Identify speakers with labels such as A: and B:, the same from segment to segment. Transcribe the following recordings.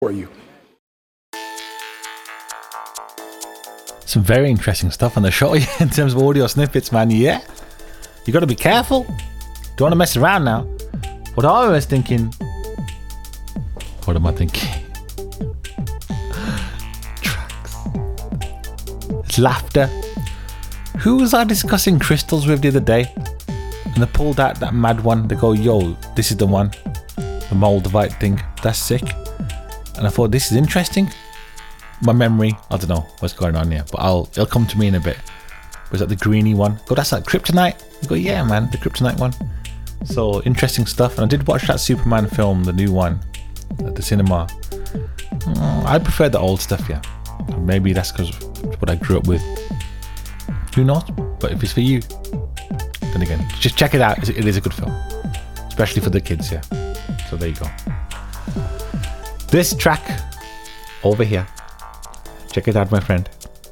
A: for you.
B: Some very interesting stuff on the show in terms of audio snippets, man. Yeah, you got to be careful. Don't want to mess around now. What I was thinking. What am I thinking? Tracks. It's laughter. Who was I discussing crystals with the other day? And they pulled out that mad one. They go, yo, this is the one. The Moldavite thing. That's sick. And I thought, this is interesting. My memory, I don't know what's going on here, but it'll come to me in a bit. Was that the greeny one? Go, that's like kryptonite. I go, yeah, man, the kryptonite one. So interesting stuff. And I did watch that Superman film, the new one, at the cinema. I prefer the old stuff, yeah. Maybe that's because what I grew up with. Who knows? But if it's for you, then again, just check it out. It is a good film, especially for the kids, yeah. So there you go. This track over here. Check it out, my friend.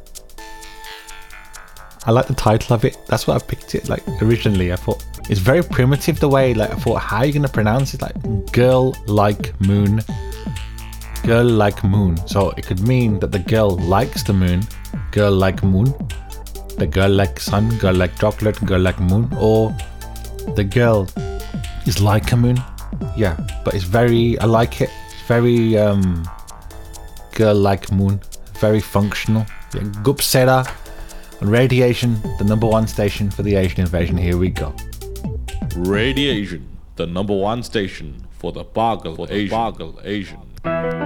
B: I like the title of it. That's what I picked it like originally. I thought it's very primitive the way, like I thought, how are you gonna pronounce it? Like girl like moon. Girl like moon. So it could mean that the girl likes the moon. Girl like moon. The girl like sun. Girl like chocolate. Girl like moon. Or the girl is like a moon. Yeah, but it's very, I like it. It's very girl like moon. Very functional. Yeah, Gupsera on Radiation, the number one station for the Asian invasion. Here we go.
C: Radiation, the number one station for the Bargle Asian.